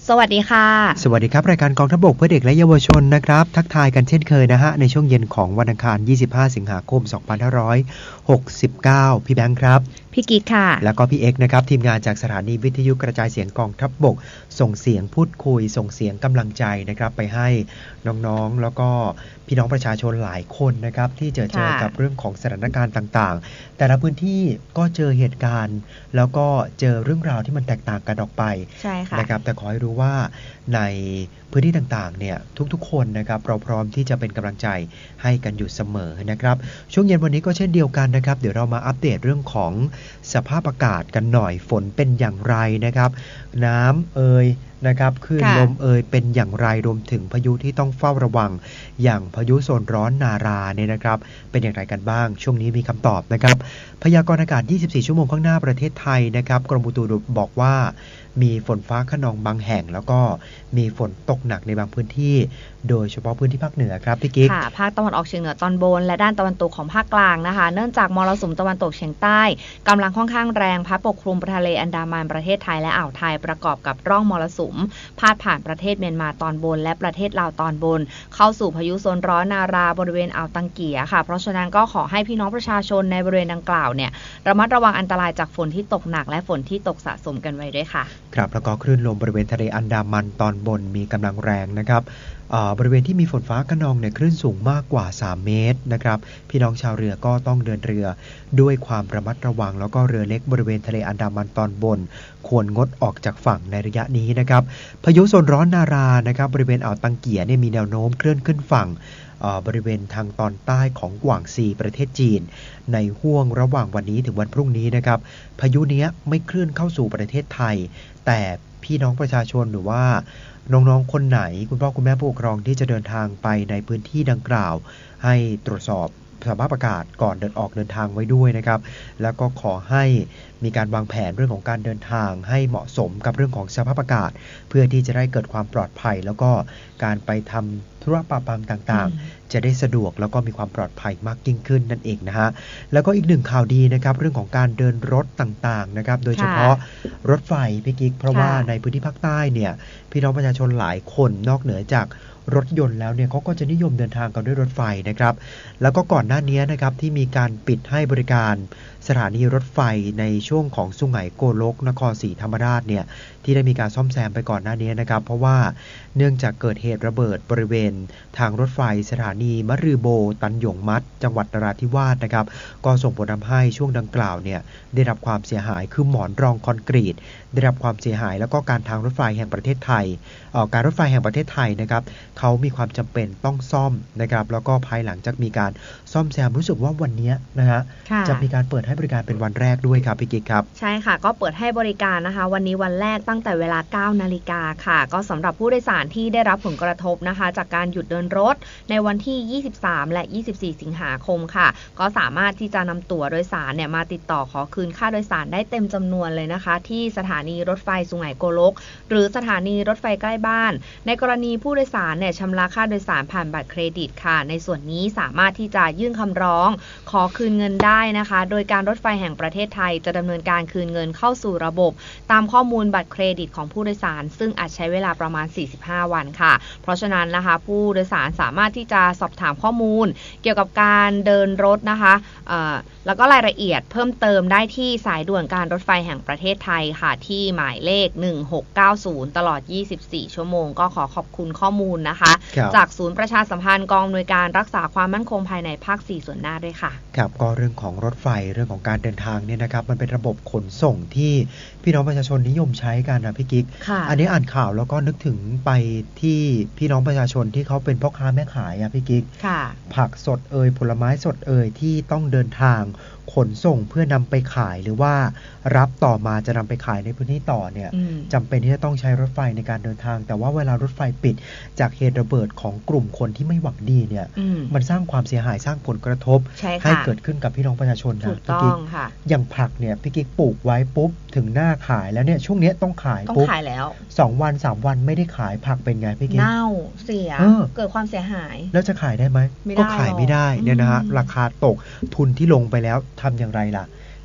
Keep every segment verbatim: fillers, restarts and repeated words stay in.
สวัสดีค่ะสวัสดีครับรายการกองทัพบกเพื่อเด็กและเยาวชนนะครับทักทายกันเช่นเคยนะฮะในช่วงเย็นของวันอังคารยี่สิบห้าสิงหาคมสองพันห้าร้อยหกสิบเก้าพี่แบงค์ครับพี่กิ๊กค่ะแล้วก็พี่เอ็กซ์นะครับทีมงานจากสถานีวิทยุกระจายเสียงกองทัพบกส่งเสียงพูดคุยส่งเสียงกำลังใจนะครับไปให้น้องๆแล้วก็พี่น้องประชาชนหลายคนนะครับที่เจอเจอกับเรื่องของสถานการณ์ต่างๆแต่ละพื้นที่ก็เจอเหตุการณ์แล้วก็เจอเรื่องราวที่มันแตกต่างกันออกไปใช่ค่ะนะครับแต่ขอให้รู้ว่าในพื้นที่ต่างๆเนี่ยทุกๆคนนะครับเราพร้อมที่จะเป็นกำลังใจให้กันอยู่เสมอนะครับช่วงเย็นวันนี้ก็เช่นเดียวกันนะครับเดี๋ยวเรามาอัปเดตเรื่องของสภาพอากาศกันหน่อยฝนเป็นอย่างไรนะครับน้ำเอ่ยนะครับคลื่นลมเอ่ยเป็นอย่างไรรวมถึงพายุที่ต้องเฝ้าระวังอย่างพายุโซนร้อนนาราเนี่ยนะครับเป็นอย่างไรกันบ้างช่วงนี้มีคำตอบนะครับพยากรณ์อากาศยี่สิบสี่ชั่วโมงข้างหน้าประเทศไทยนะครับกรมอุตุบอกว่ามีฝนฟ้าคะนองบางแห่งแล้วก็มีฝนตกหนักในบางพื้นที่โดยเฉพาะพื้นที่ภาคเหนือครับพี่กิ๊กค่ะภาคตะวันออกเฉียงเหนือตอนบนและด้านตะวันตกของภาคกลางนะคะเนื่องจากมรสุมตะวันตกเฉียงใต้กำลังค่อนข้างแรงพัดปกคลุมทะเลอันดามันประเทศไทยและอ่าวไทยประกอบกับร่องมรสุมพาดผ่านประเทศเมียนมาตอนบนและประเทศลาวตอนบนเข้าสู่พายุโซนร้อนนาราบริเวณอ่าวตังเกียค่ะเพราะฉะนั้นก็ขอให้พี่น้องประชาชนในบริเวณดังกล่าวเนี่ยระมัดระวังอันตรายจากฝนที่ตกหนักและฝนที่ตกสะสมกันไว้ด้วยค่ะครับแล้วก็คลื่นลมบริเวณทะเลอันดามันตอนบนมีกำลังแรงนะครับบริเวณที่มีฝนฟ้าคะนองเนี่ยคลื่นสูงมากกว่าสามเมตรนะครับพี่น้องชาวเรือก็ต้องเดินเรือด้วยความระมัดระวังแล้วก็เรือเล็กบริเวณทะเลอันดามันตอนบนควรงดออกจากฝั่งในระยะนี้นะครับพายุโซนร้อนนารานะครับบริเวณอ่าวตังเกียเนี่ยมีแนวโน้มเคลื่อนขึ้นฝั่งบริเวณทางตอนใต้ของกวางซีประเทศจีนในห้วงระหว่างวันนี้ถึงวันพรุ่งนี้นะครับพายุนี้ไม่เคลื่อนเข้าสู่ประเทศไทยแต่พี่น้องประชาชนหรือว่าน้องๆคนไหนคุณพ่อคุณแม่ผู้ปกครองที่จะเดินทางไปในพื้นที่ดังกล่าวให้ตรวจสอบสภาพอากาศก่อนเดินออกเดินทางไว้ด้วยนะครับแล้วก็ขอให้มีการวางแผนเรื่องของการเดินทางให้เหมาะสมกับเรื่องของสภาพอากาศเพื่อที่จะได้เกิดความปลอดภัยแล้วก็การไปทำธุระปะปังต่างๆจะได้สะดวกแล้วก็มีความปลอดภัยมากยิ่งขึ้นนั่นเองนะฮะแล้วก็อีกหนึ่งข่าวดีนะครับเรื่องของการเดินรถต่างๆนะครับโดยเฉพาะรถไฟพี่กิ๊กเพราะว่าในพื้นที่ภาคใต้เนี่ยพี่น้องประชาชนหลายคนนอกเหนือจากรถยนต์แล้วเนี่ยเขาก็จะนิยมเดินทางกันด้วยรถไฟนะครับแล้วก็ก่อนหน้านี้นะครับที่มีการปิดให้บริการสถานีรถไฟในช่วงของสุไหงโกลกนครศรีธรรมราชเนี่ยที่ได้มีการซ่อมแซมไปก่อนหน้านี้นะครับเพราะว่าเนื่องจากเกิดเหตุระเบิดบริเวณทางรถไฟสถานีมะรือโบตันหยงมัดจังหวัดนราธิวาสนะครับก็ส่งผลทำให้ช่วงดังกล่าวเนี่ยได้รับความเสียหายคือหมอนรองคอนกรีตได้รับความเสียหายแล้วก็การทางรถไฟแห่งประเทศไทยเอ่อการรถไฟแห่งประเทศไทยนะครับเขามีความจำเป็นต้องซ่อมนะครับแล้วก็ภายหลังจากมีการซ่อมแซมรู้สึกว่าวันนี้นะฮะจะมีการเปิดให้บริการเป็นวันแรกด้วยครับพี่กิ๊กครับใช่ค่ะก็เปิดให้บริการนะคะวันนี้วันแรกตั้งแต่เวลา เก้านาฬิกาค่ะก็สำหรับผู้โดยสารที่ได้รับผลกระทบนะคะจากการหยุดเดินรถในวันที่ยี่สิบสามและยี่สิบสี่สิงหาคมค่ะก็สามารถที่จะนำตั๋วโดยสารเนี่ยมาติดต่อขอคืนค่าโดยสารได้เต็มจำนวนเลยนะคะที่สถานีรถไฟสุไหงโกลกหรือสถานีรถไฟใกล้บ้านในกรณีผู้โดยสารเนี่ยชำระค่าโดยสารผ่านบัตรเครดิตค่ะในส่วนนี้สามารถที่จะยื่นคำร้องขอคืนเงินได้นะคะโดยการรถไฟแห่งประเทศไทยจะดำเนินการคืนเงินเข้าสู่ระบบตามข้อมูลบัตรเครดิตของผู้โดยสารซึ่งอาจใช้เวลาประมาณสี่สิบห้าวันค่ะเพราะฉะนั้นนะคะผู้โดยสารสามารถที่จะสอบถามข้อมูลเกี่ยวกับการเดินรถนะคะเอ่อแล้วก็รายละเอียดเพิ่มเติมได้ที่สายด่วนการรถไฟแห่งประเทศไทยค่ะที่หมายเลขหนึ่งหกเก้าศูนย์ตลอดยี่สิบสี่ชั่วโมงก็ขอขอบคุณข้อมูลนะคะจากศูนย์ประชาสัมพันธ์กองอำนวยการรักษาความมั่นคงภายในภาคสี่ส่วนหน้าด้วยค่ะครับก็เรื่องของรถไฟเรื่องของการเดินทางเนี่ยนะครับมันเป็นระบบขนส่งที่พี่น้องประชาชนนิยมใช้กันนะพี่กิ๊กอันนี้อ่านข่าวแล้วก็นึกถึงไปที่พี่น้องประชาชนที่เขาเป็นพ่อค้าแม่ขายอ่ะพี่กิ๊กผักสดเอ่ยผลไม้สดเอ่ยที่ต้องเดินทางขนส่งเพื่อนำไปขายหรือว่ารับต่อมาจะนำไปขายในพื้นที่ต่อเนี่ยจำเป็นที่จะต้องใช้รถไฟในการเดินทางแต่ว่าเวลารถไฟปิดจากเหตุระเบิดของกลุ่มคนที่ไม่หวังดีเนี่ยมันสร้างความเสียหายสร้างผลกระทบ ใ, ให้เกิดขึ้นกับพี่น้องประชาชนนะพี่กิ๊กอย่างผักเนี่ยพี่กิ๊กปลูกไว้ปุ๊บถึงหน้าขายแล้วเนี่ยช่วงนี้ต้องขายปุ๊บต้องขายแล้วสองวันสามวันไม่ได้ขายผักเป็นไงพี่กิ๊กเน่าเสีย เ, เกิดความเสียหายแล้วจะขายได้ไหมก็ขายไม่ได้เนี่ยนะฮะราคาตกทุนที่ลงไปแล้วทำอย่างไรล่ะ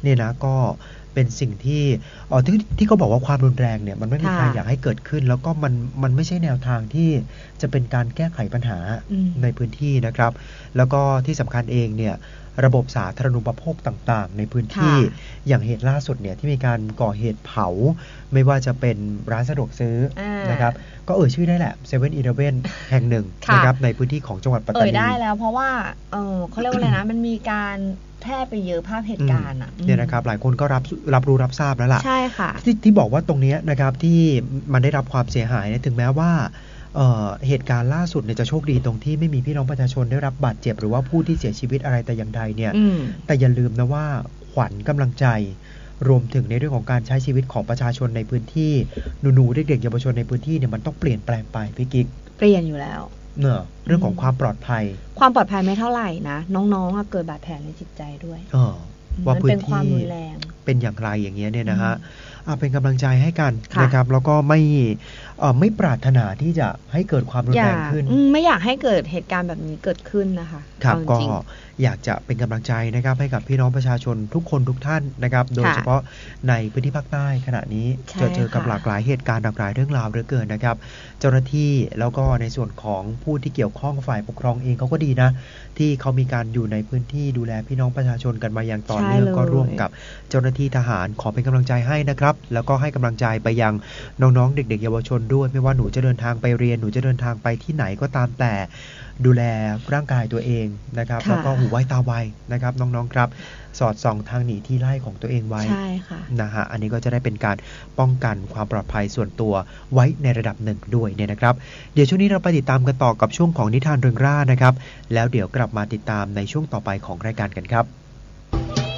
เนี่ยนะก็เป็นสิ่งที่อ๋อที่ที่เขาบอกว่าความรุนแรงเนี่ยมันไม่มีใครอยากให้เกิดขึ้นแล้วก็มันมันไม่ใช่แนวทางที่จะเป็นการแก้ไขปัญหาในพื้นที่นะครับแล้วก็ที่สำคัญเองเนี่ยระบบสาธารณูปโภคต่างๆในพื้นที่อย่างเหตุล่าสุดเนี่ยที่มีการก่อเหตุเผาไม่ว่าจะเป็นร้านสะดวกซื้อนะครับก็เอ่ยชื่อได้แหละเซเว่นอีเลฟเว่นแห่งหนึ่งนะครับในพื้นที่ของจังหวัดปัตตานีเอ่ยได้แล้วเพราะว่าเออเขาเรียกว่าอะไรนะมันมีการแพร่ไปเยอะภาพเหตุการณ์อ่ะเนี่ยนะครับหลายคนก็รับรับรู้รับทราบแล้วล่ะใช่ค่ะที่ที่บอกว่าตรงนี้นะครับที่มันได้รับความเสียหายถึงแม้ว่าเอ่อเหตุการณ์ล่าสุดเนี่ยจะโชคดีตรงที่ไม่มีพี่น้องประชาชนได้รับบาดเจ็บหรือว่าผู้ที่เสียชีวิตอะไรแต่อย่างใดเนี่ยแต่อย่าลืมนะว่าขวัญกำลังใจรวมถึงในเรื่องของการใช้ชีวิตของประชาชนในพื้นที่หนูๆเด็กๆเยาวชนในพื้นที่เนี่ยมันต้องเปลี่ยนแปลงไปพี่กิ๊กเปลี่ยนอยู่แล้วเนอะเรื่องของความปลอดภัยความปลอดภัยไม่เท่าไหร่นะน้องๆเกิดบาดแผลในจิตใจด้วยเออว่าพื้นที่เป็นอย่างไรอย่างเงี้ยเนี่ยนะฮะเป็นกำลังใจให้กันนะครับแล้วก็ไม่ไม่ปรารถนาที่จะให้เกิดความรุนแรงขึ้นไม่อยากให้เกิดเหตุการณ์แบบนี้เกิดขึ้นนะคะครับก็อยากจะเป็นกำลังใจนะครับให้กับพี่น้องประชาชนทุกคนทุกท่านนะครับโดยเฉพาะในพื้นที่ภาคใต้ขณะนี้เจอเจอกับหลากหลายเหตุการณ์หลากหลายเรื่องราวเหลือเกินนะครับเจ้าหน้าที่แล้วก็ในส่วนของผู้ที่เกี่ยวข้องฝ่ายปกครองเองเขาก็ดีนะที่เขามีการอยู่ในพื้นที่ดูแลพี่น้องประชาชนกันมาอย่างต่อเนื่องก็ร่วมกับเจ้าหน้าที่ทหารขอเป็นกำลังใจให้นะครับแล้วก็ให้กำลังใจไปยังน้องๆเด็กๆเยาวชนด้วยไม่ว่าหนูจะเดินทางไปเรียนหนูจะเดินทางไปที่ไหนก็ตามแต่ดูแลร่างกายตัวเองนะครับแล้วก็หูไว้ตาไวนะครับน้องๆครับสอดส่องทางหนีที่ไล่ของตัวเองไว้ใช่ค่ะนะฮะอันนี้ก็จะได้เป็นการป้องกันความปลอดภัยส่วนตัวไว้ในระดับหนึ่งด้วยเนี่ยนะครับเดี๋ยวช่วงนี้เราไปติดตามกันต่อกับช่วงของนิทานเริงร่านะครับแล้วเดี๋ยวกลับมาติดตามในช่วงต่อไปของรายการกันครับ